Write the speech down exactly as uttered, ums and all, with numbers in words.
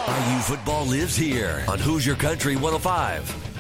I U football lives here on Hoosier Country one oh five.